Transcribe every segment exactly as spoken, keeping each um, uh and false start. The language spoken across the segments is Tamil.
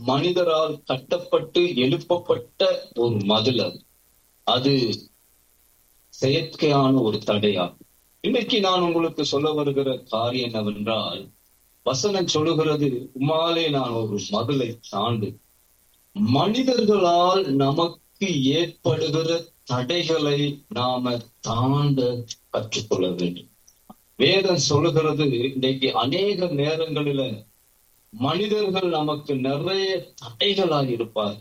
மனிதரால் கட்டப்பட்டு எழுப்பப்பட்ட ஒரு மதில். அது அது செயற்கையான ஒரு தடையாகும். இன்னைக்கு நான் உங்களுக்கு சொல்ல வருகிற காரியம் என்னவென்றால், வசனம் சொல்லுகிறது, உம்மாலே நான் ஒரு மதிலை தாண்டு. மனிதர்களால் நமக்கு ஏற்படுகிற தடைகளை நாம தாண்ட கற்றுக்கொள்ள வேண்டும். வேதம் சொல்லுகிறது, இன்னைக்கு அநேக நேரங்களில மனிதர்கள் நமக்கு நிறைய தடைகளாக இருப்பார்.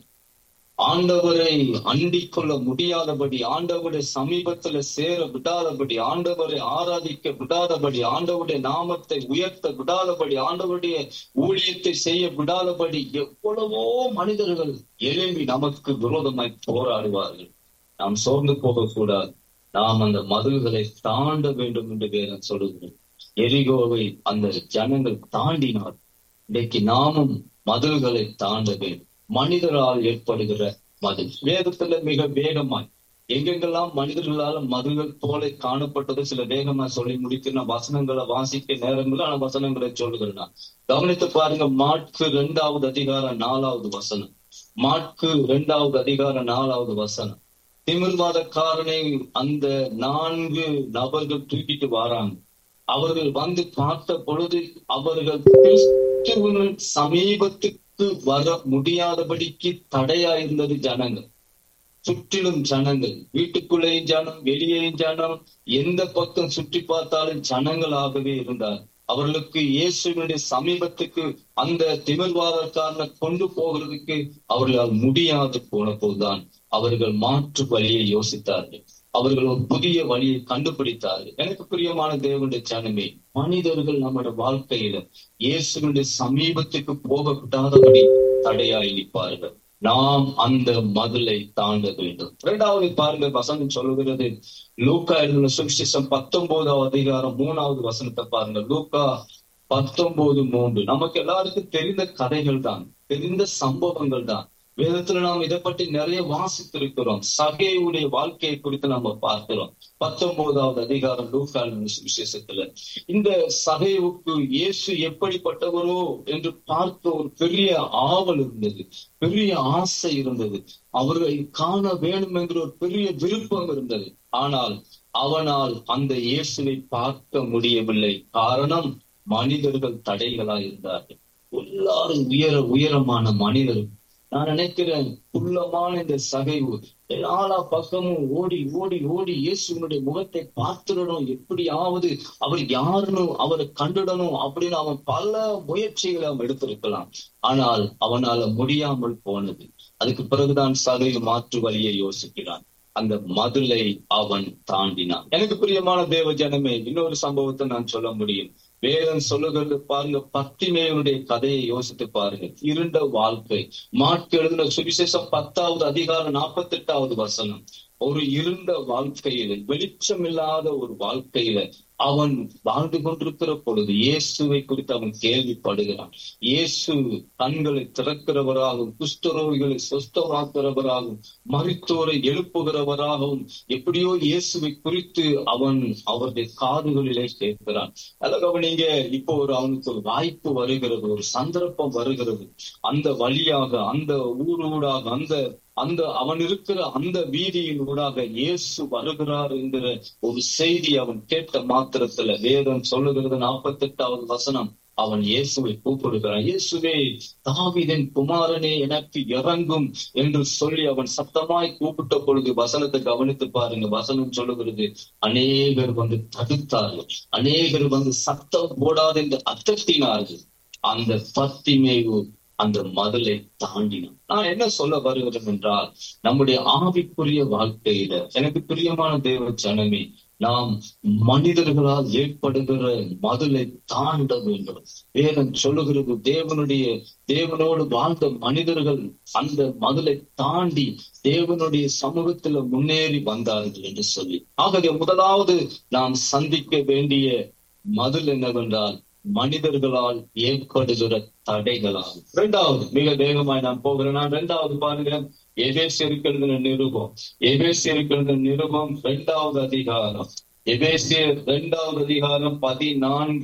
ஆண்டவரை அண்டிக் கொள்ள முடியாதபடி, ஆண்டவருடைய சமீபத்துல சேர விடாதபடி, ஆண்டவரை ஆராதிக்க விடாதபடி, ஆண்டவருடைய நாமத்தை உயர்த்த விடாதபடி, ஆண்டவருடைய ஊழியத்தை செய்ய விடாதபடி எவ்வளவோ மனிதர்கள் எழும்பி நமக்கு விரோதமாய் போராடுவார்கள். நாம் சோர்ந்து போகக்கூடாது. நாம் அந்த மதில்களை தாண்ட வேண்டும் என்று வேதம் சொல்லுகிறோம். எரிகோவை அந்த ஜனங்கள் தாண்டினார். இன்னைக்கு நாமும் மதில்களை தாண்ட வேண்டும். மனிதரால் ஏற்படுகிற மதில் வேதத்துல மிக வேகமாய் எங்கெங்கெல்லாம் மனிதர்களால மதில்கள் போல காணப்பட்டது சில வேகமா சொல்லி முடித்து நான் வசனங்களை வாசிக்க நேரங்கள் ஆனா வசனங்களை சொல்லுகிறேன். கவனித்து பாருங்க. மாற்கு இரண்டாவது அதிகாரம் நாலாவது வசனம். மாற்கு இரண்டாவது அதிகாரம் நாலாவது வசனம். திமிர்வாதக்காரனை அந்த நான்கு நபர்கள் தூக்கிட்டு வராங்க. அவர்கள் வந்து பார்த்த பொழுது அவர்கள் கிறிஸ்துவின் சமீபத்துக்கு வர முடியாதபடிக்கு தடையா இருந்தது ஜனங்கள். சுற்றிலும் ஜனங்கள், வீட்டுக்குள்ளேயும் ஜனம், வெளியேயும் ஜனம், எந்த பக்கம் சுற்றி பார்த்தாலும் ஜனங்களாகவே இருந்தார். அவர்களுக்கு இயேசுவினுடைய சமீபத்துக்கு அந்த திமிர்வாதக்காரனை கொண்டு போகிறதுக்கு அவர்களால் முடியாது போன போதுதான் அவர்கள் மாற்று வழியை யோசித்தார்கள். அவர்கள் ஒரு புதிய வழியை கண்டுபிடித்தார்கள். எனக்கு பிரியமான தேவனுடைய ஜனமே, மனிதர்கள் நம்முடைய வாழ்க்கையில இயேசுவினுடைய சமீபத்துக்கு போக விடாதபடி தடையாய் நிற்பார்கள். நாம் அந்த மதிலை தாண்ட வேண்டும். இரண்டாவது பாருங்க, வசனம் சொல்லுகிறது, லூக்கா எழுதின சுவிசேஷம் பத்தொன்பதாவது அதிகாரம் மூணாவது வசனத்தை பாருங்க. லூக்கா பத்தொன்பது மூன்று. நமக்கு எல்லாருக்கும் தெரிந்த கதைகள் தான், தெரிந்த சம்பவங்கள் தான். வேதத்துல நாம் இதை பற்றி நிறைய வாசித்திருக்கிறோம். சகேயுடைய வாழ்க்கையை குறித்து நம்ம பார்க்கிறோம். பத்தொன்பதாவது அதிகாரம் லூக்கா விசேஷத்துல இந்த சகேவுக்கு இயேசு எப்படிப்பட்டவரோ என்று பார்க்க ஒரு பெரிய ஆவல் இருந்தது, பெரிய ஆசை இருந்தது. அவர்களை காண வேண்டும் என்ற ஒரு பெரிய விருப்பம் இருந்தது. ஆனால் அவனால் அந்த இயேசுவை பார்க்க முடியவில்லை. காரணம், மனிதர்கள் தடைகளாய் இருந்தார்கள். எல்லாரும் உயர உயரமான மனிதர்கள். நான் நினைக்கிறேன், குள்ளமான இந்த சகைவு எல்லா பக்கமும் ஓடி ஓடி ஓடி இயேசுனுடைய முகத்தை பார்த்துடணும், எப்படியாவது அவர் யாருன்னு அவரை கண்டுடணும் அப்படின்னு அவன் பல முயற்சிகளை அவன் எடுத்திருக்கலாம். ஆனால் அவனால முடியாமல் போனது. அதுக்கு பிறகுதான் சகைவு மாற்று வழியை யோசிக்கிறான். அந்த மதிலை அவன் தாண்டினான். எனக்கு பிரியமான தேவ ஜனமே, இன்னொரு சம்பவத்தை நான் சொல்ல முடியும். வேதம் சொல்லுகிறது பாருங்க, பத்திமேயனுடைய கதையை யோசித்து பாருங்க. இருண்ட வாழ்க்கை. மாற்கு எழுதின சுவிசேஷம் பத்தாவது அதிகாரம் நாற்பத்தி எட்டாவது வசனம். ஒரு இருண்ட வாழ்க்கையில, வெளிச்சம் இல்லாத ஒரு வாழ்க்கையில அவன் வாழ்ந்து கொண்டிருக்கிற பொழுது இயேசுவை குறித்து அவன் கேள்விப்படுகிறான். இயேசு கண்களை திறக்கிறவராகவும், குஷ்டரோகிகளை சொஸ்தமாக்குறவராகவும், மரித்தோரை எழுப்புகிறவராகவும் எப்படியோ இயேசுவை குறித்து அவன் அவருடைய காதுகளிலே கேட்கிறான். அதாவது அவனீங்க இப்போ ஒரு அவனுக்கு ஒரு வாய்ப்பு வருகிறது, ஒரு சந்தர்ப்பம் வருகிறது. அந்த வழியாக, அந்த ஊரூடாக, அந்த அந்த அவன் இருக்கிற அந்த வீதியின் ஊடாக இயேசு வருகிறார் என்கிற ஒரு செய்தி அவன் கேட்ட மாத்திரத்துல வேதம் சொல்லுகிறது நாற்பத்தி எட்டாவது வசனம். அவன் இயேசுவை கூப்பிடுகிறான். இயேசுவே, தாவீதின் குமாரனே, எனக்கு இறங்கும் என்று சொல்லி அவன் சத்தமாய் கூப்பிட்ட பொழுது வசனத்தை கவனித்து பாருங்க. வசனம் சொல்லுகிறது, அநேகர் வந்து தடுத்தார்கள், அநேகர் வந்து சத்தம் போடாது என்று அத்தத்தினார்கள். அந்த பத்திமேயு அந்த மதிலை தாண்டினான். நான் என்ன சொல்ல வருகிறேன் என்றால், நம்முடைய ஆவிக்குரிய வாழ்க்கையில எனக்கு பிரியமான தேவ ஜனமே, நாம் மனிதர்களால் ஏற்படுகிற மதிலை தாண்ட வேண்டும். வேதம் சொல்லுகிறது, தேவனுடைய தேவனோடு வாழ்ந்த மனிதர்கள் அந்த மதிலை தாண்டி தேவனுடைய சமூகத்துல முன்னேறி வந்தார்கள் என்று சொல்லி. ஆகவே முதலாவது நாம் சந்திக்க வேண்டிய மதில் என்னவென்றால், மனிதர்களால் ஏற்படுகிற தடைகளாகும். இரண்டாவது, மிக வேகமாய் நான் போகிறேன். நான் இரண்டாவது பாருங்க, எபேசியருக்கு நிருபம். எபேசியருக்கு நிருபம் இரண்டாவது அதிகாரம். எபேசியர் இரண்டாவது அதிகாரம் பதினான்கு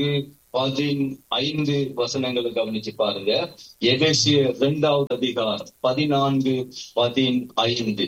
பதினைந்து வசனங்களை கவனிச்சு பாருங்க. எபேசியர் இரண்டாவது அதிகாரம் பதினான்கு பதினைந்து.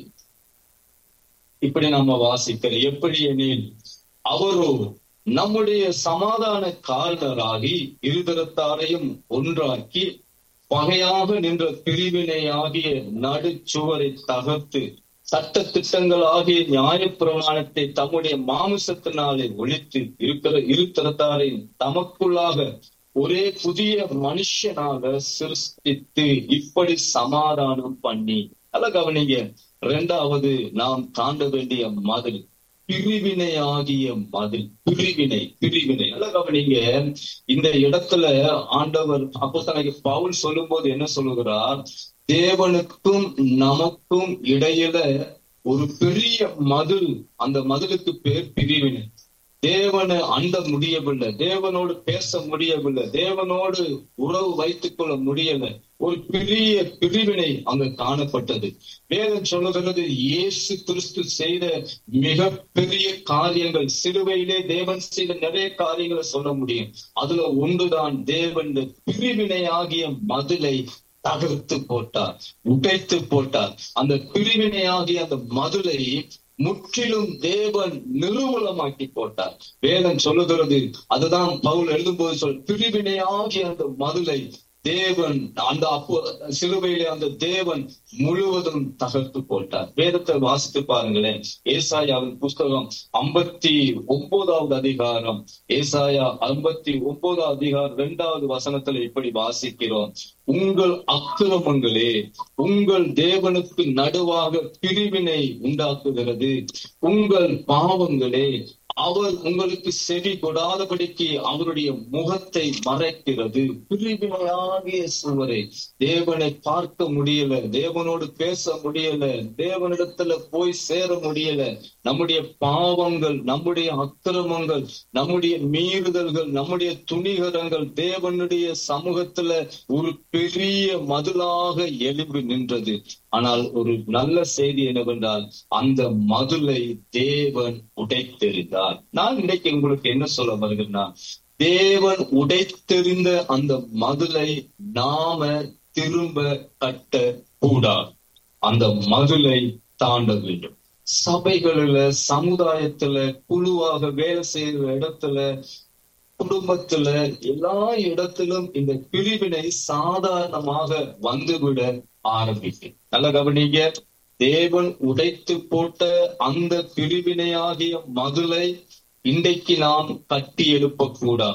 இப்படி நம்ம வாசிக்கிறோம். எப்படி எனில், அவரோ நம்முடைய சமாதான காரணராகி இருதரத்தாரையும் ஒன்றாக்கி பகையாக நின்ற பிரிவினையாகிய நடுச்சுவரை தகர்த்து சட்ட திட்டங்கள் ஆகிய நியாய பிரமாணத்தை தம்முடைய மாமிசத்தினாலே ஒழித்து இருக்கிற இருதரத்தாரை தமக்குள்ளாக ஒரே புதிய மனுஷனாக சிருஷ்டித்து இப்படி சமாதானம் பண்ணி. அல்ல கவனிங்க, இரண்டாவது நாம் தாண்ட வேண்டிய மதில் பிரிவினை ஆகிய மதில். பிரிவினை பிரிவினை அல்ல கவனிங்க. இந்த இடத்துல ஆண்டவர் அப்போஸ்தலனாகிய பவுல் சொல்லும் போது என்ன சொல்லுகிறார்? தேவனுக்கும் நமக்கும் இடையில ஒரு பெரிய மதில், அந்த மதிலுக்கு பேர் பிரிவினை. தேவனை அண்ட முடியவில்லை, தேவனோடு பேச முடியவில்லை, தேவனோடு உறவு வைத்துக் கொள்ள முடியல. ஒரு பெரிய பிரிவினை அங்கு காணப்பட்டது. வேதம் சொல்லுகிறது, இயேசு கிறிஸ்து செய்த மிக பெரிய காரியங்கள், சிலுவையிலே தேவன் செய்த நிறைய காரியங்களை சொல்ல முடியும். அதுல ஒன்றுதான் தேவன் பிரிவினை ஆகிய மதிலை தகர்த்து போட்டார், உடைத்து போட்டார். அந்த பிரிவினையாகிய அந்த மதுளை முற்றிலும் தேவன் நிர்மூலமாக்கி போட்டார். வேதம் சொல்லுகிறது, அதுதான் பவுல் எழுதும்போது சொல், பிரிவினையாகிய அந்த மதுளை தேவன் அந்த அப்போ சிலுவையிலே அந்த தேவன் முழுவதும் தகர்த்து போட்டார். வேதத்தை வாசித்து பாருங்களேன். ஏசாயாவின் புஸ்தகம் ஐம்பத்தி ஒன்பதாவது அதிகாரம், ஏசாயா ஐம்பத்தி ஒன்பதாவது அதிகாரம் இரண்டாவது வசனத்துல இப்படி வாசிக்கிறோம். உங்கள் அக்கிரமங்களே உங்கள் தேவனுக்கு நடுவாக பிரிவினை உண்டாக்குகிறது, உங்கள் பாவங்களே அவர் உங்களுக்கு செவி கொடாதபடிக்கு அவருடைய முகத்தை மறைக்கிறது. பிரிவினையாகிய சுவரை, தேவனை பார்க்க முடியல, தேவனோடு பேச முடியல, தேவனிடத்துல போய் சேர முடியல. நம்முடைய பாவங்கள், நம்முடைய அக்கிரமங்கள், நம்முடைய மீறுதல்கள், நம்முடைய துணிகரங்கள் தேவனுடைய சமூகத்துல ஒரு பெரிய மதிலாக எழும்பி நின்றது. ஆனால் ஒரு நல்ல செய்தி என்னவென்றால், அந்த மதுளை தேவன் உடைத்தெறிந்தார். நான் இன்னைக்கு உங்களுக்கு என்ன சொல்ல வருகிறேன்னா, தேவன் உடைத்தெறிந்த அந்த மதுளை நாம திரும்ப கட்ட கூடாது. அந்த மதுளை தாண்ட வேண்டும். சபைகளில, சமுதாயத்துல, குழுவாக வேலை செய்யற இடத்துல, குடும்பத்துல, எல்லா இடத்திலும் இந்த பிரிவினை சாதாரணமாக வந்துவிட ஆரம்பிக்கும். நல்ல கவனிங்க, தேவன் உடைத்து போட்ட அந்த பிரிவினையாகிய மதுளை இன்றைக்கு நாம் கட்டி எழுப்பக்கூடாது.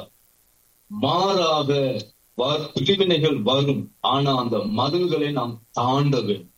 மாறாக பிரிவினைகள் வரும், ஆனா அந்த மதில்களை நாம் தாண்ட வேண்டும்.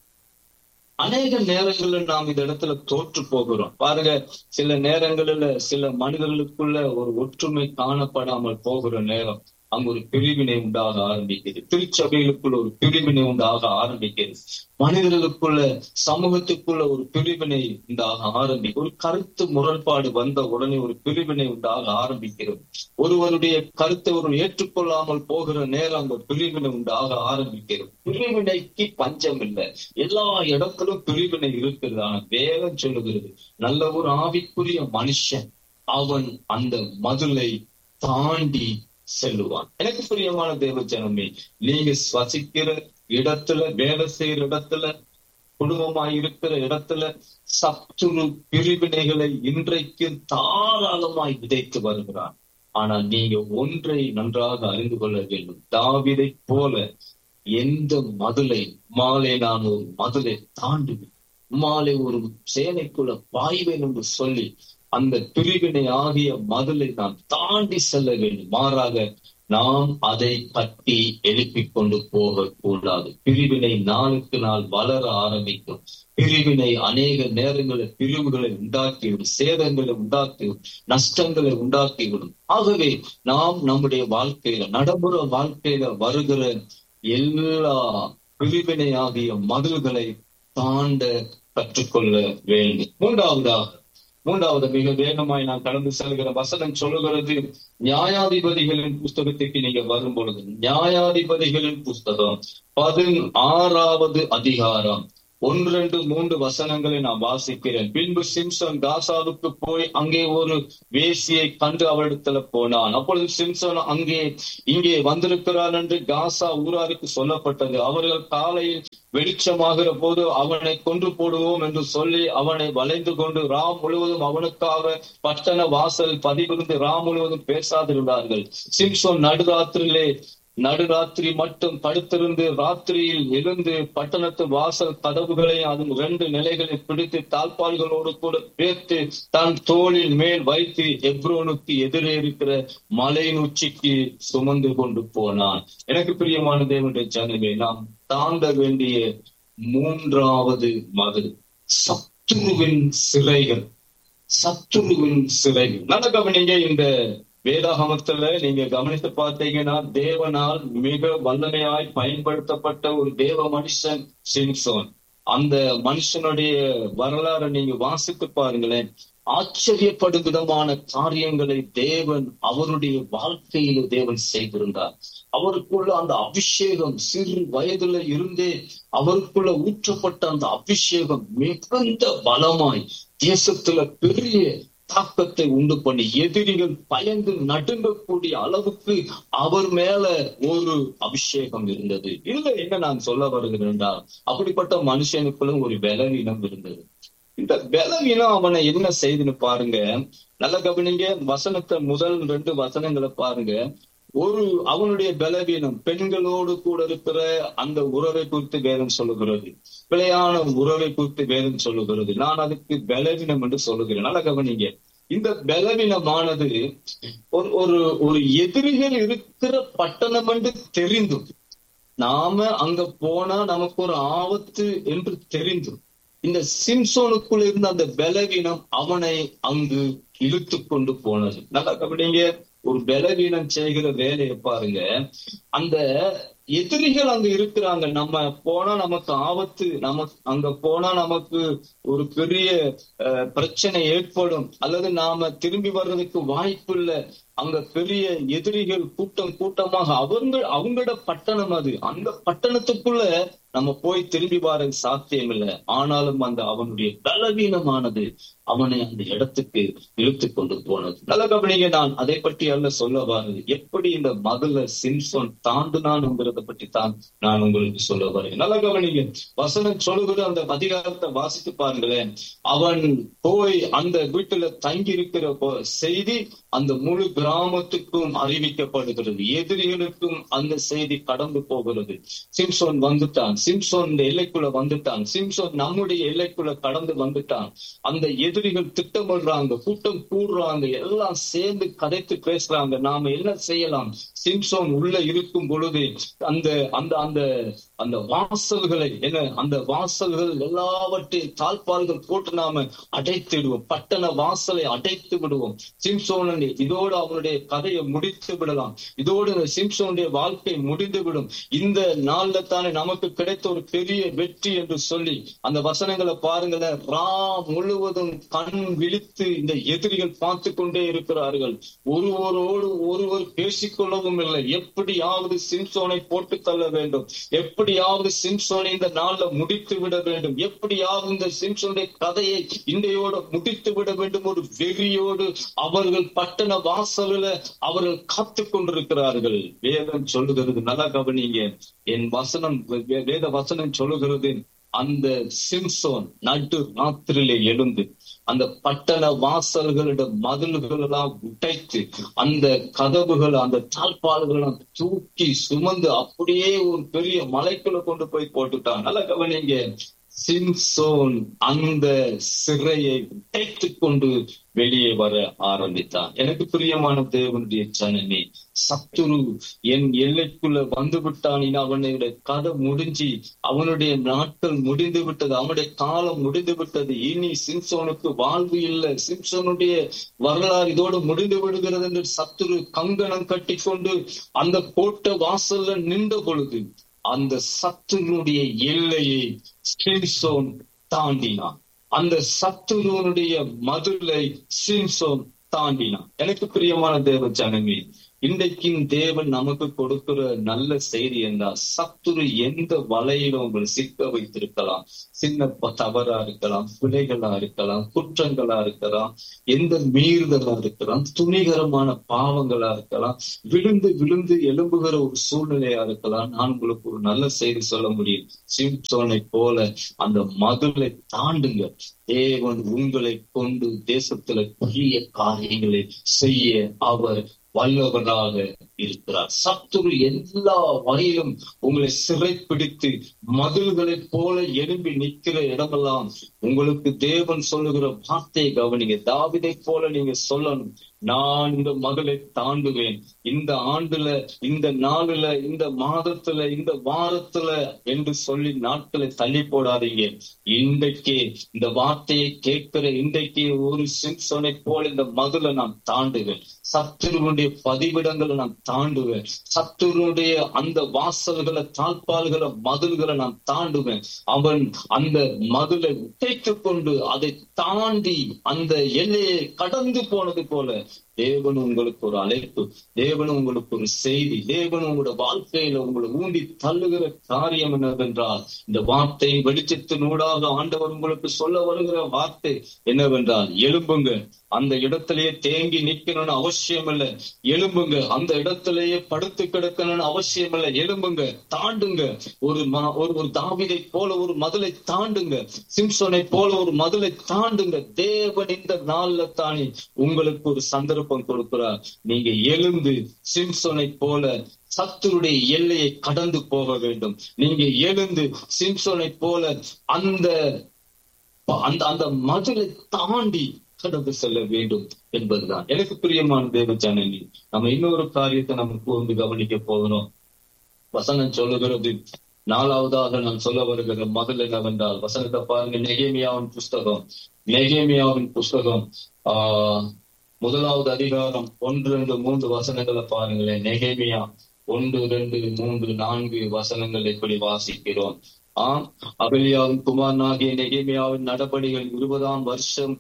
அநேக நேரங்கள்ல நாம் இந்த இடத்துல தோற்று போகிறோம். பாருங்க, சில நேரங்களில சில மனிதர்களுக்குள்ள ஒரு ஒற்றுமை காணப்படாமல் போகிற நேரம் அங்கு ஒரு பிரிவினை உண்டாக ஆரம்பிக்கிறது. திருச்சபைகளுக்குள்ள ஒரு பிரிவினை உண்டாக ஆரம்பிக்கிறது. மனிதர்களுக்குள்ள, சமூகத்துக்குள்ள ஒரு பிரிவினை உண்டாக ஆரம்பிக்கும். ஒரு கருத்து முரண்பாடு வந்த உடனே ஒரு பிரிவினை உண்டாக ஆரம்பிக்கிறது. ஒருவருடைய கருத்தை ஒரு ஏற்றுக்கொள்ளாமல் போகிற நேரம் அந்த பிரிவினை உண்டாக ஆரம்பிக்கிறது. பிரிவினைக்கு பஞ்சம் இல்லை, எல்லா இடத்திலும் பிரிவினை இருக்கிறது. ஆனா வேதம் சொல்லுகிறது, நல்ல ஒரு ஆவிக்குரிய மனுஷன் அவன் அந்த மதுளை தாண்டி செல்லுவான். எனக்கு பிரியமான தேவ ஜனமே, நீங்க வசிக்கிற இடத்துல, வேலை செய்யற இடத்துல, குடும்பமாய் இருக்கிற இடத்துல சத்துரு பிரிவினைகளை இன்றைக்கு தாராளமாய் விதைத்து வருகிறான். ஆனால் நீங்க ஒன்றை நன்றாக அறிந்து கொள்ள வேண்டும். தாவீதை போல எந்த மதுளை, மாலை நான் ஒரு மதுளை தாண்டுவேன், மாலை ஒரு சேனைக்குள்ள பாய்வேன் என்று சொல்லி அந்த பிரிவினை ஆகிய மதுளை நாம் தாண்டி செல்ல வேண்டும். மாறாக நாம் அதை கட்டி எழுப்பிக் கொண்டு போக கூடாது. பிரிவினை நாளுக்கு நாள் வளர ஆரம்பிக்கும். பிரிவினை அநேக நேரங்களில் பிரிவுகளை உண்டாக்கிவிடும், சேதங்களை உண்டாக்கிவிடும், நஷ்டங்களை உண்டாக்கிவிடும். ஆகவே நாம் நம்முடைய வாழ்க்கையில, நடைமுறை வாழ்க்கையில வருகிற எல்லா பிரிவினை ஆகிய மதில்களை தாண்ட கற்றுக்கொள்ள வேண்டும். மூன்றாவதாக மூன்றாவது மிக வேகமாய் நான் கடந்து செல்கிற வசனம் சொல்லுகிறது, நியாயாதிபதிகளின் புஸ்தகத்திற்கு நீங்க வரும் பொழுது, நியாயாதிபதிகளின் புஸ்தகம் பதினாறாவது அதிகாரம் ஒன்று ரெண்டு மூன்று வசனங்களை நான் வாசிக்கிறேன். பின்பு சிம்சோன் காசாவுக்கு போய் அங்கே ஒரு வேசியை கண்டு அவளிடத்துல போனான். அப்பொழுது சிம்சோன் அங்கே இங்கே வந்திருக்கிறான் என்று காசா ஊராருக்கு சொல்லப்பட்டது. அவர்கள் காலையில் வெளிச்சமாகிற போது அவனை கொன்று போடுவோம் என்று சொல்லி அவனை வளைந்து கொண்டு ரா முழுவதும் அவனுக்காக பட்டண வாசல் பதிவிருந்து ரா முழுவதும் பேசாதிருந்தார்கள். சிம்சோன் நடுராத்திரியிலே நடுராத்திரி மட்டும் படுத்திருந்து ராத்திரியில் எழுந்து பட்டணத்து வாசல் கதவுகளை அதன் இரண்டு நிலைகளை பிடித்து தாழ்பால்களோடு கூட பேர்த்து தன் தோளின் மேல் வைத்து எப்ரோனுக்கு எதிரே இருக்கிற மலையின் உச்சிக்கு சுமந்து கொண்டு போனான். எனக்கு பிரியமான தேவனுடைய ஜனமே, நாம் தாண்ட வேண்டிய மூன்றாவது மதில் சத்துருவின் சிறைகள். சத்துருவின் சிறைகள் நல்ல கவனிங்க. இந்த வேதாகமத்துல நீங்க கவனித்து பார்த்தீங்கன்னா தேவனால் மிக வல்லமையாய் பயன்படுத்தப்பட்ட ஒரு தேவ மனுஷன் சிம்சோன். அந்த மனுஷனுடைய வரலாறை நீங்க வாசித்து பாருங்களேன். ஆச்சரியப்படும் விதமான காரியங்களை தேவன் அவருடைய வாழ்க்கையில தேவன் செய்திருந்தார். அவருக்குள்ள அந்த அபிஷேகம் சிறு வயதுல இருந்தே அவருக்குள்ள ஊற்றப்பட்ட அந்த அபிஷேகம் மிகுந்த பலமாய் தேசத்துல பெரிய தாக்கத்தை உண்டு பண்ணி எதிரிகள் பயந்து நடுங்கக்கூடிய அளவுக்கு அவர் மேல ஒரு அபிஷேகம் இருந்தது. இதுல என்ன நான் சொல்ல வருகிறேன் என்றால், அப்படிப்பட்ட மனுஷனுக்குள்ள ஒரு பலவீனம் இருந்தது. இந்த பலவீனம் அவனை என்ன செய்துன்னு பாருங்க. நல்ல கவனிங்க. வசனத்தை முதல் ரெண்டு வசனங்களை பாருங்க. ஒரு அவனுடைய பலவீனம் பெண்களோடு கூட இருக்கிற அந்த உறவை குறித்து வேதம் சொல்லுகிறது. பிழையான உறவை குறித்து வேதம் சொல்லுகிறது. நான் அதுக்கு பலவீனம் என்று சொல்லுகிறேன். நல்ல கவனிங்க. இந்த பலவீனமானது ஒரு ஒரு ஒரு எதிரிகள் இருக்கிற பட்டணம் என்று தெரிந்தும், நாம அங்க போனா நமக்கு ஒரு ஆபத்து என்று தெரிந்தும், இந்த சிம்சோனுக்குள்ள இருந்த அந்த பலவீனம் அவனை அங்கு இழுத்து கொண்டு போனது. நல்லா கவனிங்க. ஒரு பலவீனம் செய்கிற வேலையை பாருங்க. அந்த எதிரிகள் அங்க இருக்கிறாங்க. நம்ம போனா நமக்கு ஆபத்து, நமக்கு அங்க போனா நமக்கு ஒரு பெரிய பிரச்சனை ஏற்படும், அல்லது நாம திரும்பி வர்றதுக்கு வாய்ப்பு இல்லை. அங்க பெரிய எதிரிகள் கூட்டம் கூட்டமாக அவங்க அவங்களோட பட்டணம் அது. அந்த பட்டணத்துக்குள்ள நம்ம போய் திரும்பி வர சாத்தியம் இல்லை. ஆனாலும் அந்த அவனுடைய பலவீனமானது அவனை அந்த இடத்துக்கு இழுத்து கொண்டு போனது. நல்ல கவனிங்க. நான் அதை பற்றி அல்ல சொல்ல வரது, எப்படி இந்த மதுல சிம்சோன் தாண்டுனான்ங்கிறத பற்றி தான் நான் உங்களுக்கு சொல்ல வரேன். நல்ல கவனிங்க. வசனம் சொல்லுகிற அந்த அதிகாரத்தை வாசித்து பாருங்களேன். அவன் போய் அந்த வீட்டுல தங்கி இருக்கிற செய்தி அந்த முழு கிராமத்துக்கும் அறிவிக்கப்படுகிறது. எதிரிகளுக்கும் அந்த செய்தி கடந்து போகிறது. சிம்சோன் வந்துட்டான், சிம்சோன் இந்த எல்லைக்குள்ள வந்துட்டான், சிம்சோன் நம்முடைய எல்லைக்குள்ள கடந்து வந்துட்டான். அந்த எதிரிகள் திட்டமிடுறாங்க, கூட்டம் கூடுறாங்க, எல்லாம் சேர்ந்து கதைத்து பேசுறாங்க. நாம என்ன செய்யலாம்? சிம்சோன் உள்ள இருக்கும் பொழுது அந்த அந்த அந்த அந்த வாசல்களை என்ன அந்த வாசல்கள் எல்லாவற்றையும் தாழ்பால்கள் போட்டு நாம அடைத்திடுவோம். பட்டண வாசலை அடைத்து விடுவோம். சிம்சோன் இதோடு அவனுடைய கதையை முடித்து விடலாம். இதோடு சிம்சோனுடைய வாழ்க்கை முடிந்து விடும். இந்த நாள்ல தானே நமக்கு கிடைத்த ஒரு பெரிய வெற்றி என்று சொல்லி அந்த வசனங்களை பாருங்களேன். ரா முழுவதும் கண் விழித்து இந்த எதிரிகள் பார்த்து கொண்டே இருக்கிறார்கள். ஒருவரோடு ஒருவர் பேசிக்கொள்ளவும் இல்லை. எப்படியாவது சிம்சோனை போட்டு தள்ள வேண்டும், எப்படியாவது சிம்சோனை இந்த நாள்ல முடித்து விட வேண்டும், எப்படியாவது இந்த சிம்சோனுடைய கதையை இன்றையோட முடித்து விட வேண்டும். ஒரு வெறியோடு அவர்கள் பட்டண வாசலில் அவர்கள் காத்து கொண்டிருக்கிறார்கள். வேதம் சொல்லுகிறது, நல்லா கவனிங்க. என் வசனம் வேத வசனம் சொல்லுகிறது, அந்த சிம்சோன் நடு ராத்திரியிலே எழுந்து அந்த பட்டண வாசல்களோட மதில்கள் எல்லாம் உடைத்து அந்த கதவுகள் அந்த தாழ்பால்கள் எல்லாம் தூக்கி சுமந்து அப்படியே ஒரு பெரிய மலைக்குள்ள கொண்டு போய் போட்டுட்டான். நல்லா கவனிங்க. சிம்சோன் அந்த சிறையை உடைத்து கொண்டு வெளியே வர ஆரம்பித்தான். எனக்கு பிரியமான தேவனுடைய ஜனமே, சத்துரு என் எல்லைக்குள்ள வந்து விட்டான். அவனுடைய கதை முடிஞ்சு அவனுடைய நாட்கள் முடிந்து விட்டது, அவனுடைய காலம் முடிந்து விட்டது. இனி சிம்சோனுக்கு வாழ்வு இல்லை, சிம்சோனுடைய வரலாறு இதோடு முடிந்து விடுகிறது என்று சத்துரு கங்கணம் கட்டி கொண்டு அந்த கோட்டை வாசல்ல நின்ற பொழுது அந்த சத்துருடைய எல்லையை சிம்சோன் தாண்டினான். அந்த சத்துருவனுடைய மதுரை சிம்சோன் தாண்டினான். எனக்கு பிரியமான தேவ ஜனமே, இன்றைக்கும் தேவன் நமக்கு கொடுக்கிற நல்ல செய்தி என்றால், சத்துரு எந்த வலையிலும் உங்களை சிக்க வைத்திருக்கலாம். சின்ன தவறா இருக்கலாம், பிழைகளா இருக்கலாம், குற்றங்களா இருக்கலாம், எந்த மீறுதலா இருக்கலாம், துணிகரமான பாவங்களா இருக்கலாம், விழுந்து விழுந்து எழும்புகிற ஒரு சூழ்நிலையா இருக்கலாம். நான் உங்களுக்கு ஒரு நல்ல செய்தி சொல்ல முடியும். சிம்சோனை போல அந்த மதுளை தாண்டுங்க. தேவன் உங்களை கொண்டு தேசத்துல பெரிய காரியங்களை செய்ய அவர் வல்லவராக இருக்கிறார். சத்துரு எல்லா வகையிலும் உங்களை சிறைப்பிடித்து மதில்களைப் போல எழும்பி நிற்கிற இடமெல்லாம் உங்களுக்கு தேவன் சொல்லுகிற வார்த்தையை கவனிங்க. தாவீதை போல நீங்க சொல்லணும், நான் இந்த மகளை தாண்டுவேன். இந்த ஆண்டுல, இந்த நாளுல, இந்த மாதத்துல, இந்த வாரத்துல என்று சொல்லி நாட்களை தள்ளி போடாதீங்க. இன்றைக்கு இந்த வார்த்தையை கேட்கிற இன்றைக்கு ஒரு சிம்சோனை போல இந்த மதுளை நான் தாண்டுவேன். சத்துருடைய பதிவிடங்களை நான் தாண்டுவேன். சத்துருடைய அந்த வாசல்களை, தாழ்பால்களை, மதில்களை நான் தாண்டுவேன். அவன் அந்த மதுளை உடைத்துக் கொண்டு அதை தாண்டி அந்த எல்லையை கடந்து போனது போல தேவன் உங்களுக்கு ஒரு அழைப்பு, தேவன் உங்களுக்கு ஒரு செய்தி, தேவன் உங்களோட வாழ்க்கையில உங்களை ஊண்டி தள்ளுகிற காரியம் என்னவென்றால், இந்த வார்த்தை வெளிச்சத்தினூடாக ஆண்டவர் உங்களுக்கு சொல்ல வருகிற வார்த்தை என்னவென்றால், எழும்புங்க. அந்த இடத்திலேயே தேங்கி நிக்கணும்னு அவசியம் இல்லை, எழும்புங்க. அந்த இடத்திலேயே படுத்து கிடக்கணும்னு அவசியம் இல்லை, எழும்புங்க, தாண்டுங்க. ஒரு ஒரு தாவீதை போல ஒரு மதிலை தாண்டுங்க. சிம்சோனை போல ஒரு மதிலை தாண்டுங்க. தேவன் இந்த நாள்ல தானே உங்களுக்கு ஒரு சந்தர்ப்பம் கொடுக்கிறார். நீங்க எழுந்து சிம்சோனை போல சத்துருடைய எல்லையை கடந்து போக வேண்டும். நீங்க எழுந்து சிம்சோனை போல அந்த அந்த அந்த மதிலை தாண்டி கடந்து செல்ல வேண்டும் என்பதுதான். எனக்கு பிரியமான தேவ ஜனனி, நம்ம இன்னொரு காரியத்தை நம்ம கூர்ந்து கவனிக்க போகிறோம். வசனம் சொல்லுகிறது, நாலாவதாக நான் சொல்ல வருகிற முதல் என்னவென்றால், வசனத்தை பாருங்க. நெகேமியாவின் புஸ்தகம், நெகேமியாவின் புஸ்தகம் ஆஹ் முதலாவது அதிகாரம் ஒன்று ரெண்டு மூன்று வசனங்களை பாருங்களேன். நெகேமியா ஒன்று ரெண்டு மூன்று நான்கு வசனங்கள் எப்படி வாசிக்கிறோம். ஆம், அபிலியாவின் குமாரனாகிய நெகேமியாவின் நடபடிகள் இருபதாம் வருஷம்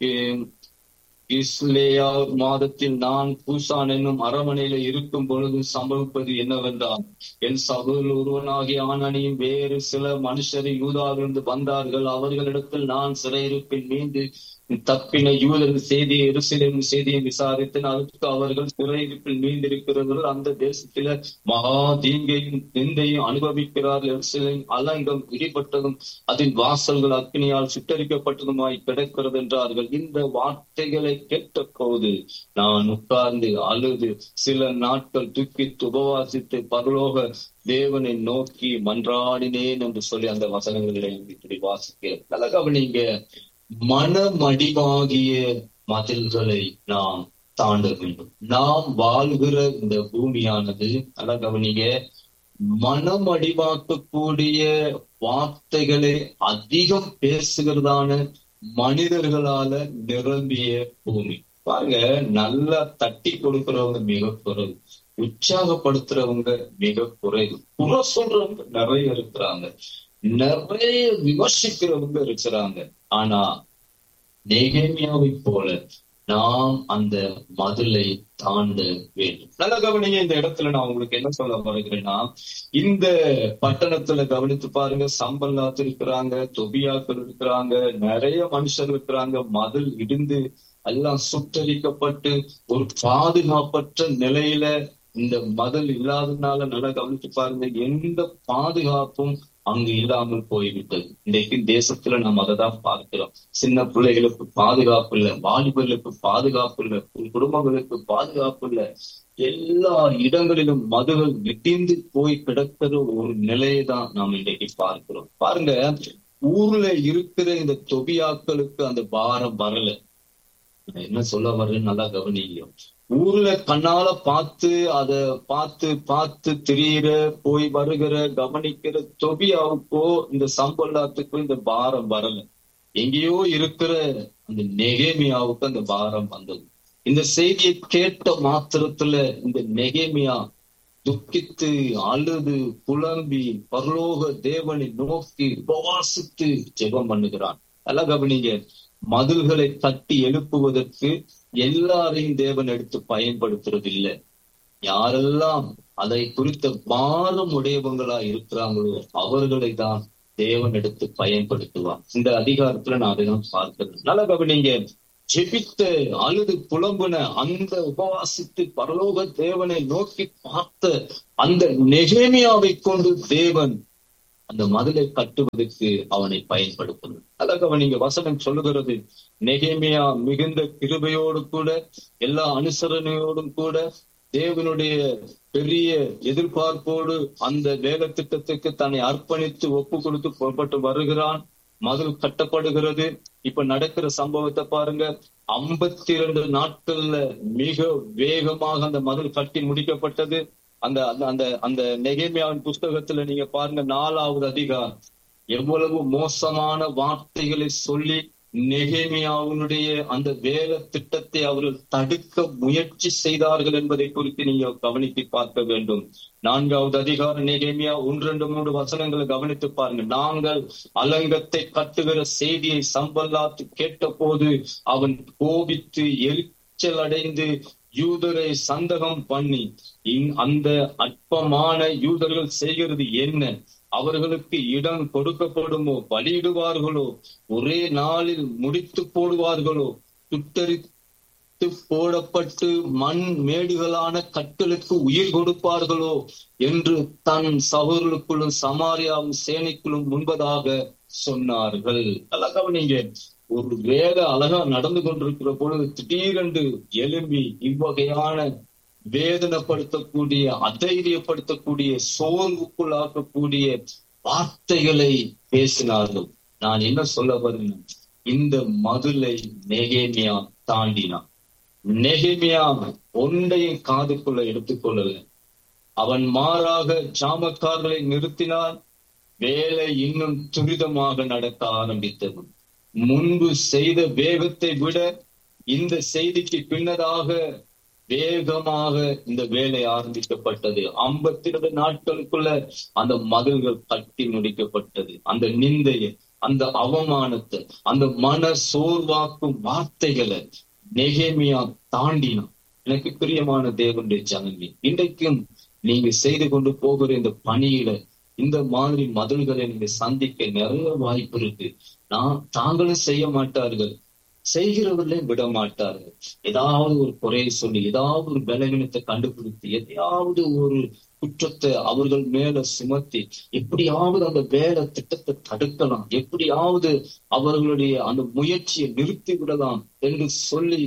இஸ்லேயா மாதத்தில் நான் பூசான் என்னும் அரமனையில இருக்கும் பொழுது சம்பவிப்பது என்னவென்றால், என் சகோதரர் ஒருவனாகிய ஆனனியும் வேறு சில மனுஷரை யூதாவிலிருந்து வந்தார்கள். அவர்களிடத்தில் நான் சிறையிருப்பில் மீண்டு தப்பின யூதர்கள் செய்தியை எருசலேம் செய்தியை விசாரித்தேன். அதற்கு அவர்கள் சிறையிருப்பில் மீண்டிருக்கிறவர்கள் அந்த தேசத்தில மகா தீங்கையும் நிந்தையும் அனுபவிக்கிறார்கள். எருசலேம் அலங்கம் இடிபட்டதும் அதன் வாசல்கள் அக்னியால் சுட்டரிக்கப்பட்டதுமாய் கிடக்கிறது என்றார்கள். இந்த வார்த்தைகளை கேட்ட போது நான் உட்கார்ந்து அழுது சில நாட்கள் துக்கித்து உபவாசித்து பரலோக தேவனை நோக்கி மன்றாடினேன் என்று சொல்லி அந்த வசனங்களை இப்படி வாசிக்கிறேன். நல்ல கவனிங்க. மனமடிவாகிய மதில்களை நாம் தாண்ட வேண்டும். நாம் வாழ்கிற இந்த பூமியானது, நல்ல கவனிங்க, மனமடிவாக்கக்கூடிய வார்த்தைகளை அதிகம் பேசுகிறதான மனிதர்களால நிரம்பிய பூமி. பாருங்க, நல்லா தட்டி கொடுக்கிறவங்க மிக குறைவு, உற்சாகப்படுத்துறவங்க மிக குறைவு, புற சொல்றவங்க நிறைய இருக்கிறாங்க, நிறைய விமர்சிக்கிறவங்க இருக்கிறாங்க. ஆனா நெகேமியாவை போல நாம் அந்த மதிலை தாண்ட வேண்டும். நல்ல கவனிங்க. இந்த இடத்துல நான் உங்களுக்கு என்ன சொல்ல வருகிறேன்னா, இந்த பட்டணத்துல கவனித்து பாருங்க, சம்பல்லாத்து இருக்கிறாங்க, தொபியாக்கள் இருக்கிறாங்க, நிறைய மனுஷர் இருக்கிறாங்க. மதில் இடிந்து எல்லாம் சுட்டரிக்கப்பட்டு ஒரு பாதுகாப்பற்ற நிலையில இந்த மதில் இல்லாததுனால நல்லா கவனித்து பாருங்க, எந்த பாதுகாப்பும் அங்கு இல்லாமல் போய்விட்டது. இன்றைக்கு தேசத்துல நம்ம அதை தான் பார்க்கிறோம். சின்ன பிள்ளைகளுக்கு பாதுகாப்பு இல்லை, வாலிபர்களுக்கு பாதுகாப்பு இல்லை, குடும்பங்களுக்கு பாதுகாப்பு இல்லை. எல்லா இடங்களிலும் மதுகள் இடிந்து போய் கிடக்கிற ஒரு நிலையை தான் நாம் இன்றைக்கு பார்க்கிறோம். பாருங்க, ஊர்ல இருக்கிற இந்த தொபியாக்களுக்கு அந்த பாரம் வரல. என்ன சொல்ல வர்றேன்னு நல்லா கவனிங்க. ஊர்ல கண்ணால பார்த்து அத பார்த்து பார்த்து திரியிற போய் வருகிற கவனிக்கிற தொபியாவுக்கோ இந்த சம்பல்லாத்துக்கோ இந்த பாரம் வரல. எங்கேயோ இருக்கிற அந்த நெகேமியாவுக்கு அந்த பாரம் வந்தது. இந்த செய்தியை கேட்ட மாத்திரத்துல இந்த நெகேமியா துக்கித்து அழுது புலம்பி பரலோக தேவனை நோக்கி உபவாசித்து ஜெபம் பண்ணுகிறான். நல்லா கவனிங்க. மதில்களை தட்டி எழுப்புவதற்கு எல்லாரையும் தேவன் எடுத்து பயன்படுத்துறது இல்லை. யாரெல்லாம் அதை குறித்த பாரம் உடையவங்களா இருக்கிறாங்களோ அவர்களை தான் தேவன் எடுத்து பயன்படுத்துவார். இந்த அதிகாரத்துல நான் அதைதான் பார்க்கிறேன். நல்ல கவனிங்க. ஜெபித்த அழுது புலம்புன அந்த உபவாசித்து பரலோக தேவனை நோக்கி பார்த்த அந்த நெகேமியாவை கொண்டு தேவன் அந்த மதிலை கட்டுவதற்கு அவனை பயன்படுத்தணும். அதாக நீங்க வசனம் சொல்லுகிறது, நெகேமியா மிகுந்த கிருபையோடு கூட எல்லா அனுசரணையோடும் கூட தேவனுடைய பெரிய எதிர்பார்ப்போடு அந்த வேலை திட்டத்துக்கு தன்னை அர்ப்பணித்து ஒப்பு கொடுத்து புறப்பட்டு வருகிறான். மதில் கட்டப்படுகிறது. இப்ப நடக்கிற சம்பவத்தை பாருங்க. ஐம்பத்தி இரண்டு நாட்கள்ல மிக வேகமாக அந்த மதில் கட்டி முடிக்கப்பட்டது. அந்த அந்த அந்த நெகேமியாவின் புஸ்தகத்துல நீங்க பாருங்க, நாலாவது அதிகாரம் எவ்வளவு மோசமான வார்த்தைகளை சொல்லி நெகேமியாவுடைய அந்த வேலை திட்டத்தை அவர்கள் தடுக்க முயற்சி செய்தார்கள் என்பதை குறித்து நீங்க கவனித்து பார்க்க வேண்டும். நான்காவது அதிகாரம் நெகேமியா ஒன்று ரெண்டு மூன்று வசனங்களை கவனித்து பாருங்க. நாங்கள் அலங்கத்தை கட்டுகிற செய்தியை சம்பல்லாத்து கேட்ட போது அவன் கோபித்து எரிச்சல் அடைந்து யூதரை சந்தகம் பண்ணி, அந்த அற்பமான யூதர்கள் செய்கிறது என்ன? அவர்களுக்கு இடம் கொடுக்கப்படுமோ? பலியிடுவார்களோ? ஒரே நாளில் முடித்து போடுவார்களோ? சுட்டரித்து போடப்பட்டு மண் மேடுகளான கற்களுக்கு உயிர் கொடுப்பார்களோ என்று தன் சகோதரர்களுக்குள்ளும் சமாரியாவும் சேனைக்குள்ளும் முன்பதாக சொன்னார்கள். அழகா நீங்க ஒரு வேலை அழகா நடந்து கொண்டிருக்கிற பொழுது திடீரென்று எழும்பி இவ்வகையான வேதனைப்படுத்தக்கூடிய, அதைரியப்படுத்தக்கூடிய, சோர்வுக்குள்ளாக்கக்கூடிய வார்த்தைகளை பேசினார்கள். நான் என்ன சொல்ல வரேன், இந்த மதுளை நெகேமியா தாண்டினான். நெகேமியா ஒன்றையும் காதுக்குள்ள எடுத்துக்கொள்ளல. அவன் மாறாக ஜாமக்காரர்களை நிறுத்தினான். வேலை இன்னும் துரிதமாக நடக்க ஆரம்பித்தது. முன்பு செய்த வேகத்தை விட இந்த செய்திக்கு பின்னதாக வேகமாக இந்த வேலை ஆரம்பிக்கப்பட்டது. ஐம்பத்தி இரண்டு நாட்களுக்குள்ள அந்த மதில்கள் கட்டி முடிக்கப்பட்டது. அந்த நிந்தையை, அந்த அவமானத்தை, அந்த மன சோர்வாக்கும் வார்த்தைகளை நெகேமியா தாண்டினான். எனக்கு பிரியமான தேவனுடைய ஜனமே, இன்றைக்கும் நீங்க செய்து கொண்டு போகிற இந்த பணியில இந்த மாதிரி மதில்களை நீங்க சந்திக்க நிறைய வாய்ப்பு இருக்கு. நான் தாங்களும் செய்ய மாட்டார்கள், செய்கிறவர்களையும் விட மாட்டார்கள். ஏதாவது ஒரு குறையை சொல்லி, ஏதாவது ஒரு பலவீனத்தை கண்டுபிடித்து, எதையாவது ஒரு குற்றத்தை அவர்கள் மேல சுமத்தி எப்படியாவது அந்த வேலை திட்டத்தை தடுக்கலாம், எப்படியாவது அவர்களுடைய அந்த முயற்சியை நிறுத்தி விடலாம் என்று சொல்லி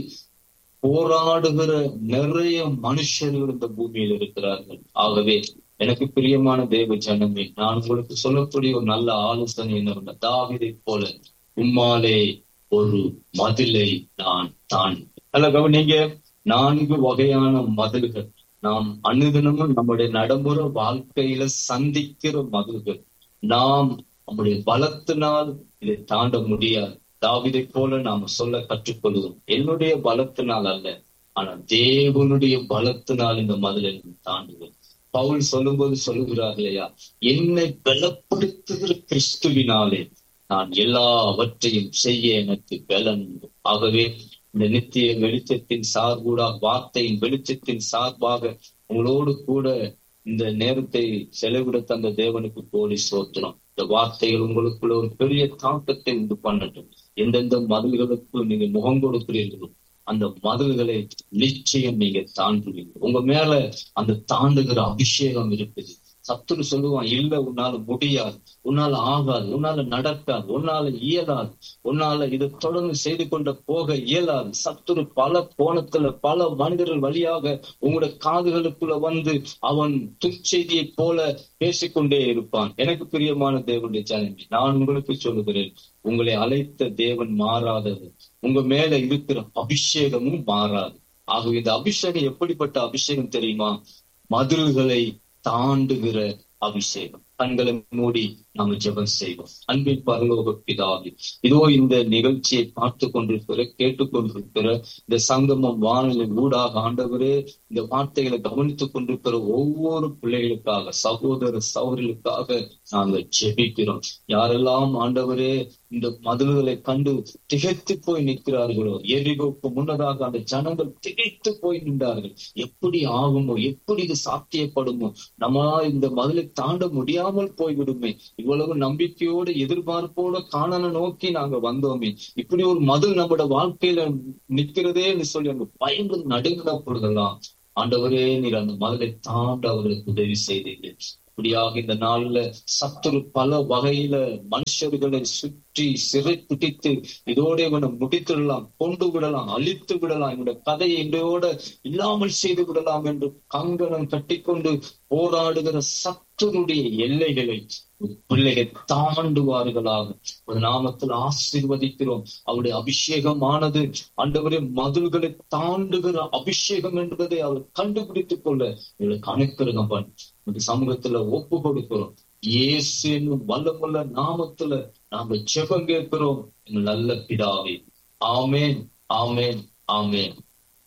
போராடுகிற நிறைய மனுஷர்கள் இந்த பூமியில் இருக்கிறார்கள். ஆகவே எனக்கு பிரியமான தேவ ஜனமே, நான் உங்களுக்கு சொல்லக்கூடிய ஒரு நல்ல ஆலோசனை என்ன, தாவீதை போல உம்மாலே ஒரு மதிலை நான் தான். அல்ல கவனிங்க, நான்கு வகையான மதில்கள் நாம் அனுதினமும் நம்முடைய நடைமுறை வாழ்க்கையில சந்திக்கிற மதில்கள். நாம் நம்முடைய பலத்தினால் இதை தாண்ட முடியாது. தாவீதை போல நாம சொல்ல கற்றுக்கொள்வோம், என்னுடைய பலத்தினால் அல்ல, ஆனா தேவனுடைய பலத்தினால் இந்த மதிலை தாண்டுவோம். பவுல் சொல்லும் போது சொல்லுகிறார் இல்லையா, என்னை பலப்படுத்துகிற கிறிஸ்துவினாலே நான் எல்லாவற்றையும் செய்ய எனக்கு பலன். ஆகவே இந்த நித்திய வெளிச்சத்தின் சார்பூடாக, வார்த்தையின் வெளிச்சத்தின் சார்பாக உங்களோடு கூட இந்த நேரத்தை செலவிட தந்த தேவனுக்கு கோடி சோத்திரம். இந்த வார்த்தைகள் உங்களுக்குள்ள ஒரு பெரிய தாக்கத்தை உண்டு பண்ணட்டும். எந்தெந்த மதில்களுக்கு நீங்க முகம் கொடுக்கிறீர்களோ அந்த மதில்களை நிச்சயம் நீங்க தாண்டுவீங்க. உங்க மேல அந்த தாண்டுகிற அபிஷேகம் இருக்குது. சத்துரு சொல்லுவான், இல்ல உன்னால முடியாது, உன்னால ஆகாது, உன்னால நடக்காது, உன்னால இயலாது, உன்னால இதை தொடர்ந்து செய்து கொண்ட போக இயலாது. சத்துரு பல கோணத்துல பல மனிதர்கள் வழியாக உங்களுடைய காதுகளுக்குள்ள வந்து அவன் துச்செய்தியை போல பேசிக்கொண்டே இருப்பான். எனக்கு பிரியமான தேவனுடைய ஜனமே, நான் உங்களுக்கு சொல்லுகிறேன், உங்களை அழைத்த தேவன் மாறாதது, உங்க மேல இருக்கிற அபிஷேகமும் மாறாது. ஆகவே இந்த அபிஷேகம் எப்படிப்பட்ட அபிஷேகம் தெரியுமா? மதில்களை தாண்டுகிற அபிஷேகம். கண்களை மூடி நாம ஜெபம் செய்வோம். அன்பின் பரலோக பிதாவே, இதோ இந்த நிகழ்ச்சியை பார்த்து கொண்டிருக்கிற, கேட்டுக்கொண்டிருக்கிற இந்த சங்கமம் வானொலி ஊடாக ஆண்டவரே, இந்த வார்த்தைகளை கவனித்துக் கொண்டிருக்கிற ஒவ்வொரு பிள்ளைகளுக்காக, சகோதர சகோதரிகளுக்காக நாங்கள் ஜெபிக்கிறோம். யாரெல்லாம் ஆண்டவரே இந்த மதில்களை கண்டு திகைத்து போய் நிற்கிறார்களோ, எரிகோக்கு முன்னதாக அந்த ஜனங்கள் திகைத்து போய் நின்றார்கள். எப்படி ஆகுமோ, எப்படி இது சாத்தியப்படுமோ, நம்மளா இந்த மதிலை தாண்ட முடியாமல் போய்விடுமே, இவ்வளவு நம்பிக்கையோடு எதிர்பார்ப்போட காணனை நோக்கி நாங்க வந்தோமே, இப்படி ஒரு மதில் நம்மளோட வாழ்க்கையில நிற்கிறதே என்று சொல்லி அங்க பயந்து நடுங்கின பொழுதெல்லாம் ஆண்டவரே நீர் அந்த மதிலை தாண்ட அவர்களுக்கு உதவி செய்தீர்கள். இப்படியாக இந்த நாள்ல சத்துரு பல வகையில மனுஷர்களை சுற்றி சிறை பிடித்து இதோட இவனை முடித்துவிடலாம், கொண்டு விடலாம், அழித்து விடலாம், இவனுடைய கதையை இதோட இல்லாமல் செய்து விடலாம் என்று கங்கணம் கட்டிக்கொண்டு போராடுகிற சத்துருடைய எல்லைகளை பிள்ளைகள் தாண்டுவார்களாக ஒரு நாமத்தில் ஆசீர்வதிக்கிறோம். அவருடைய அபிஷேகமானது ஆண்டவரே மதில்களை தாண்டுகிற அபிஷேகம் என்பதை அவர் கண்டுபிடித்துக் கொள்ள இவளுக்கு அனுக்கிரகம் பண்ணி இந்த சமூகத்துல ஒப்பு கொடுக்கிறோம். இயேசு என்னும் வல்லமுள்ள நாமத்துல நாம ஜெபம் கேட்கிறோம் எங்கள் நல்ல பிதாவே. ஆமேன், ஆமேன், ஆமேன்.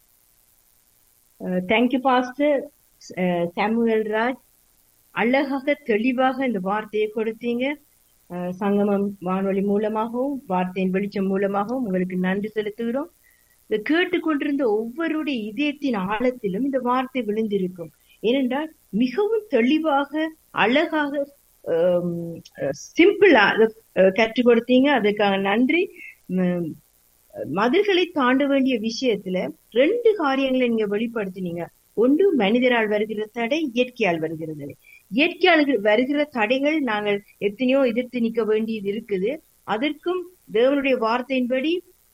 Thank you pastor Samuel Raj. அழகாக தெளிவாக இந்த வார்த்தையை கொடுத்தீங்க. சங்கமம் வானொலி மூலமாகவும் வார்த்தையின் வெளிச்சம் மூலமாகவும் உங்களுக்கு நன்றி செலுத்துகிறோம். இதை கேட்டுக்கொண்டிருந்த ஒவ்வொருடைய இதயத்தின் ஆழத்திலும் இந்த வார்த்தை விழுந்திருக்கும். ஏனென்றால் மிகவும் தெளிவாக அழகாக சிம்பிளா கற்றுக் கொடுத்தீங்க. அதுக்காக நன்றி. மதில்களை தாண்ட வேண்டிய விஷயத்துல ரெண்டு காரியங்களை நீங்க வெளிப்படுத்தினீங்க. ஒன்று மனிதரால் வருகிற தடை, இயற்கையால் வருகிற தடை. இயற்கையால் வருகிற தடைகள் நாங்கள் எத்தனையோ எதிர்த்து நிற்க வேண்டியது இருக்குது. அதற்கும் தேவனுடைய வார்த்தையின்படி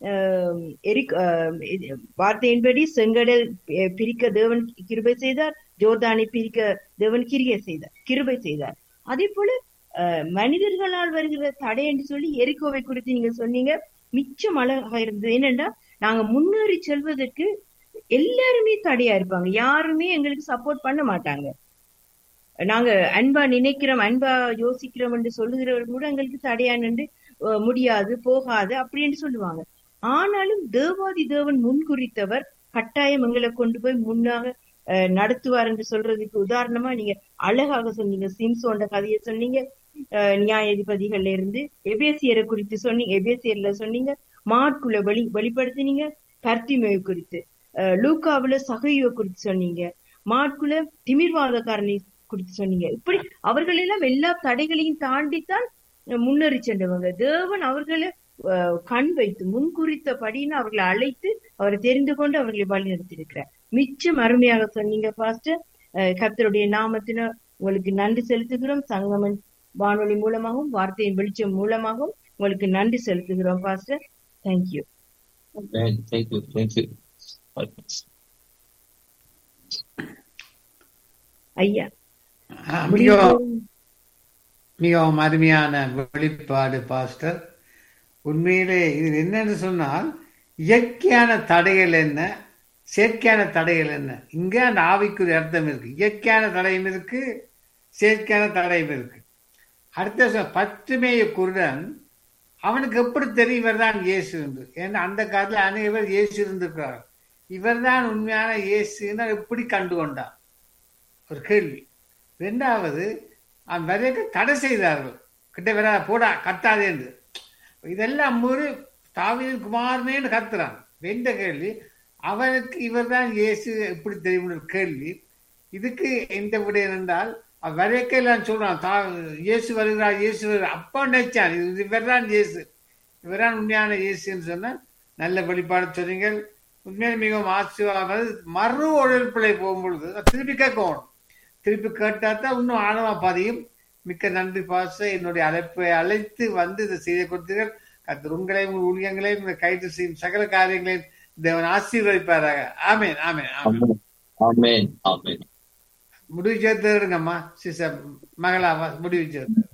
வார்த்தையின்படி செங்கடல் பிரிக்க தேவன் கிருபை செய்தார், ஜோர்தானை பிரிக்க தேவன் கிரியை செய்தார் கிருபை செய்தார். அதே போல அஹ் மனிதர்களால் வருகிற தடை என்று சொல்லி எரிகோவை குறித்து நீங்க சொன்னீங்க. மிச்சம் அழகாக இருந்தது. என்னன்னா நாங்க முன்னேறி செல்வதற்கு எல்லாருமே தடையா இருப்பாங்க, யாருமே எங்களுக்கு சப்போர்ட் பண்ண மாட்டாங்க. நாங்க அன்பா நினைக்கிறோம், அன்பா யோசிக்கிறோம் என்று சொல்லுகிறவர்கள் கூட எங்களுக்கு தடையா நின்று முடியாது, போகாது அப்படின்னு சொல்லுவாங்க. ஆனாலும் தேவாதி தேவன் முன்குறித்தவர் கட்டாயம் எங்களை கொண்டு போய் முன்னாக அஹ் நடத்துவார் என்று சொல்றதுக்கு உதாரணமா நீங்க அழகாக சொன்னீங்க. சிம்சோண்ட கதையை சொன்னீங்க, அஹ் நியாயாதிபதிகள்ல இருந்து எபேசியரை குறித்து சொன்னீங்க, எபேசியர்ல சொன்னீங்க, மாட்குள்ள வழி வெளிப்படுத்தினீங்க, பர்த்திமேயை குறித்து, அஹ் லூக்காவுல சகையை குறித்து சொன்னீங்க, மாட்குள்ள திமிர்வாதக்காரனை குறித்து சொன்னீங்க. இப்படி அவர்கள் எல்லாம் எல்லா தடைகளையும் தாண்டித்தான் முன்னேறி சென்றவங்க. தேவன் அவர்களை கண் வைத்து முன்குறித்தபடின்னு அவர்களை அழைத்து அவரை தெரிந்து கொண்டு அவர்களை வழி நடத்தியிருக்கிறார். மிச்சம் அருமையாக சொன்னீங்க பாஸ்டர். கர்த்தருடைய நாமத்தின உங்களுக்கு நன்றி செலுத்துகிறோம். சங்கமன் வானொலி மூலமாகவும் வார்த்தையின் வெளிச்சம் மூலமாகவும் உங்களுக்கு நன்றி செலுத்துகிறோம் பாஸ்டர். தேங்க்யூ. ஐயா மிகவும் அருமையான வெளிப்பாடு பாஸ்டர். உண்மையிலே இது என்னன்னு சொன்னால், இயற்கையான தடைகள் என்ன, செயற்கையான தடைகள் என்ன, இங்க அந்த ஆவிக்குரிய அர்த்தம் இருக்கு. இயற்கையான தடையும் இருக்கு, செயற்கையான தடையும் இருக்கு. அடுத்த பத்துமேய குருடன், அவனுக்கு எப்படி தெரியும் இவர் தான் இயேசு என்று? ஏன்னா அந்த காலத்துல அநேகர் இயேசு இருந்திருக்கிறார். இவர் தான் உண்மையான இயேசுன்னா எப்படி கண்டு கொண்டான்? ஒரு கேள்வி. ரெண்டாவது, அவன் வரைக்க தடை செய்தார்கள், கிட்ட வர போடா கத்தாதே என்று. இதெல்லாம் ஒரு தாவீதின் குமாரனேன்னு கத்துறான். எந்த கேள்வி? அவனுக்கு இவர் தான் இயேசு எப்படி தெரியும் கேள்வி. இதுக்கு எந்த விட என்றால், வரைக்க எல்லாம் சொல்றான், தா இயேசு வருகிறார், இயேசு வருகிறார். அப்பா நினைச்சான் இது இவர் தான் இயேசு, இவர் தான் உண்மையான இயேசுன்னு சொன்னால் நல்ல வெளிப்பாடு சொன்னீங்க. உண்மையான மிகவும் ஆசீர்வாதம். மறு ஒழிப்பிள்ளை போகும்பொழுது திருப்பி கேட்கணும். திருப்பி கேட்டாதான் இன்னும் ஆழமா பதியும். மிக்க நன்றி பாச. என்னுடைய அழைப்பை அழைத்து வந்து இதை செய்து கொடுத்தீர்கள். கர்த்தர் உங்களையும் உங்கள் ஊழியங்களையும் இந்த கைது செய்யும் சகல காரியங்களையும் தேவன் ஆசீர்வதிப்பாராக. ஆமேன், ஆமேன், ஆமேன், ஆமேன். முடிவு சேர்த்துங்கம்மா சிச மகளா, முடிவு சேர்த்து.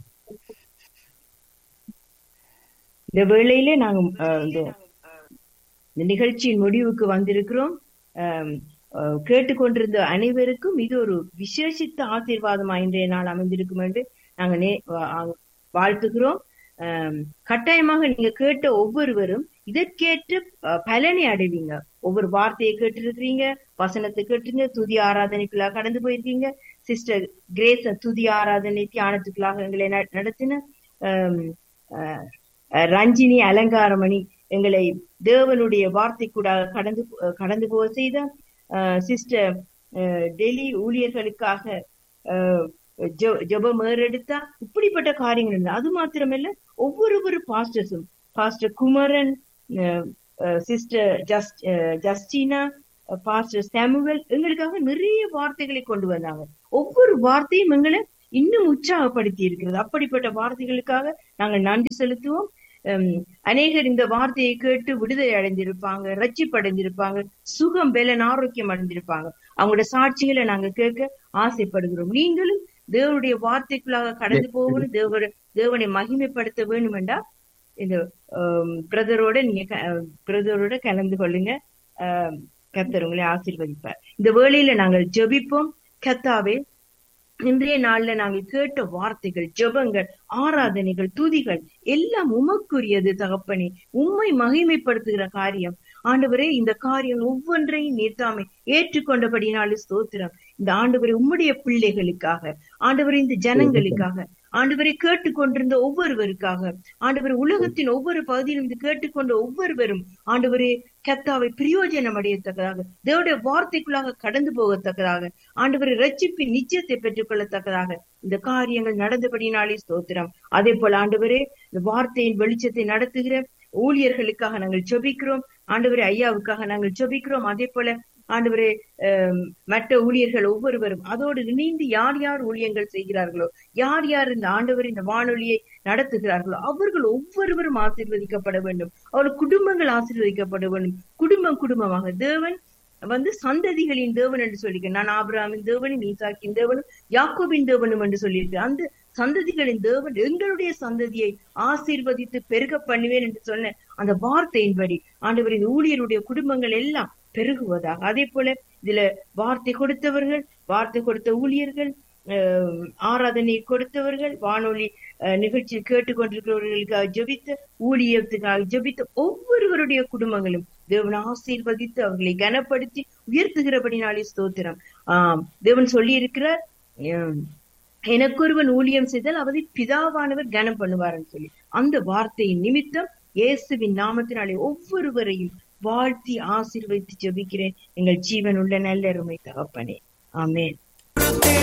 இந்த வேளையிலே நாங்க இந்த நிகழ்ச்சியின் முடிவுக்கு வந்திருக்கிறோம். கேட்டுக்கொண்டிருந்த அனைவருக்கும் இது ஒரு விசேஷித்த ஆசீர்வாதமா இன்றைய நாள் அமைந்திருக்கும் என்று நாங்க நே வாழ்த்துகிறோம். கட்டாயமாக நீங்க கேட்ட ஒவ்வொருவரும் இதற்கேற்ற பலனை அடைவீங்க. ஒவ்வொரு வார்த்தையை கேட்டிருக்கிறீங்க, வசனத்தை கேட்டுருங்க, துதி ஆராதனைக்குள்ள கடந்து போயிருக்கீங்க, சிஸ்டர் கிரேஸ் துதி ஆராதனை தியானத்துக்குள்ளாக எங்களை நடத்தின ரஞ்சினி அலங்காரமணி எங்களை தேவனுடைய வார்த்தை கூட கடந்து கடந்து போக செய்த சிஸ்டர் டெல்லி ஊழியர்களுக்காக ஜெபம் ஏறெடுத்தா இப்படிப்பட்ட காரியங்கள். அது மாத்திரமல்ல, ஒவ்வொரு பாஸ்டர்ஸும் pastor Kumaran, sister just Justina, pastor Samuel எங்களுக்காக நிறைய வார்த்தைகளை கொண்டு வந்தாங்க. ஒவ்வொரு வார்த்தையும் எங்களை இன்னும் உற்சாகப்படுத்தி இருக்கிறது. அப்படிப்பட்ட வார்த்தைகளுக்காக நாங்கள் நன்றி செலுத்துவோம். அநேகர் இந்த வார்த்தையை கேட்டு விடுதலை அடைந்திருப்பாங்க, ரட்சிப்படைந்திருப்பாங்க, சுகம் பலன் ஆரோக்கியம் அடைந்திருப்பாங்க. அவங்களோட சாட்சிகளை நாங்க கேட்க ஆசைப்படுகிறோம். நீங்களும் தேவனுடைய வார்த்தைக்குள்ளாக கடந்து போகணும், தேவ தேவனை மகிமைப்படுத்த வேண்டும் என்றா இந்த பிரதரோட நீங்க பிரதரோட கலந்து கொள்ளுங்க. அஹ் கர்த்தர் உங்களை ஆசீர்வதிப்பார். இந்த வேளையில நாங்கள் ஜெபிப்போம். கர்த்தாவே, இன்றைய நாள்ல நாங்கள் கேட்ட வார்த்தைகள், ஜெபங்கள், ஆராதனைகள், துதிகள் எல்லாம் உமக்குரியது தகப்பனே. உம்மை மகிமைப்படுத்துகிற காரியம் ஆண்டவரே. இந்த காரியம் ஒவ்வொன்றையும் நீர்த்தாமை ஏற்றுக்கொண்டபடினாலே ஸ்தோத்திரம். இந்த ஆண்டவரே உம்முடைய பிள்ளைகளுக்காக, ஆண்டவரே இந்த ஜனங்களுக்காக, ஆண்டவரை கேட்டுக்கொண்டிருந்த ஒவ்வொருவருக்காக, ஆண்டவரை உலகத்தின் ஒவ்வொரு பகுதியிலும் இது கேட்டுக்கொண்ட ஒவ்வொருவரும் ஆண்டவரே கர்த்தாவை பிரயோஜனம் அடையத்தக்கதாக, தேவனுடைய வார்த்தைக்குள்ளாக கடந்து போகத்தக்கதாக, ஆண்டவரை ரட்சிப்பின் நிச்சயத்தை பெற்றுக் கொள்ளத்தக்கதாக இந்த காரியங்கள் நடந்தபடினாலே ஸ்தோத்திரம். அதே போல ஆண்டவரே இந்த வார்த்தையின் வெளிச்சத்தை நடத்துகிற ஊழியர்களுக்காக நாங்கள் ஜெபிக்கிறோம். ஆண்டவரே ஐயாவுக்காக நாங்கள் ஜெபிக்கிறோம். அதே போல ஆண்டவரே மற்ற ஊழியர்கள் ஒவ்வொருவரும் அதோடு இணைந்து யார் யார் ஊழியங்கள் செய்கிறார்களோ, யார் யார் இந்த ஆண்டவர் இந்த வானொலியை நடத்துகிறார்களோ அவர்கள் ஒவ்வொருவரும் ஆசீர்வதிக்கப்பட வேண்டும். அவர்கள் குடும்பங்கள் ஆசீர்வதிக்கப்பட வேண்டும். குடும்பம் குடும்பமாக தேவன் வந்து சந்ததிகளின் தேவன் என்று சொல்லியிருக்கேன். நான் ஆபிரகாமின் தேவனும் ஈசாக்கின் தேவனும் யாக்கோபின் தேவனும் என்று சொல்லியிருக்கேன். அந்த சந்ததிகளின் தேவன் எங்களுடைய சந்ததியை ஆசீர்வதித்து பெருக பண்ணுவேன் என்று சொன்ன அந்த வார்த்தையின்படி ஆண்டவரின் ஊழியருடைய குடும்பங்கள் எல்லாம் பெருகுவதாக. அதே போல இதுல வார்த்தை கொடுத்தவர்கள், வார்த்தை கொடுத்த ஊழியர்கள், அஹ் ஆராதனை கொடுத்தவர்கள், வானொலி நிகழ்ச்சியில் கேட்டுக்கொண்டிருக்கிறவர்களுக்காக ஜெபித்த, ஊழியத்துக்காக ஜெபித்த ஒவ்வொருவருடைய குடும்பங்களும் தேவன் ஆசீர்வதித்து அவர்களை கனப்படுத்தி உயர்த்துகிறபடினாலே ஸ்தோத்திரம். ஆஹ் தேவன் சொல்லி இருக்கிறார், எனக்கு ஒருவன் ஊழியம் செய்தால் அவரை பிதாவானவர் கனம் பண்ணுவார்ன்னு சொல்லி. அந்த வார்த்தையின் நிமித்தம் இயேசுவின் நாமத்தினாலே ஒவ்வொருவரையும் வாழ்த்தி ஆசீர்வதித்து ஜெபிக்கிறேன் எங்கள் ஜீவன் உள்ள நல்ல அருமை தகப்பனே. ஆமென்.